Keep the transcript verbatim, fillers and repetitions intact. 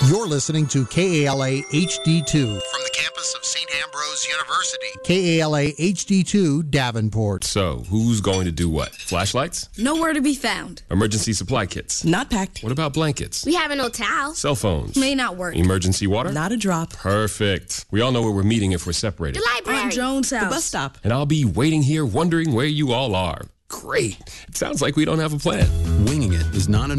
You're listening to K A L A H D two from the campus of Saint Ambrose University. K A L A H D two Davenport. So, who's going to do what? Flashlights? Nowhere to be found. Emergency supply kits? Not packed. What about blankets? We have no towels. Cell phones? May not work. Emergency water? Not a drop. Perfect. We all know where we're meeting if we're separated. The library. On Jones' house. The bus stop. And I'll be waiting here wondering where you all are. Great. It sounds like we don't have a plan. Winging it is not an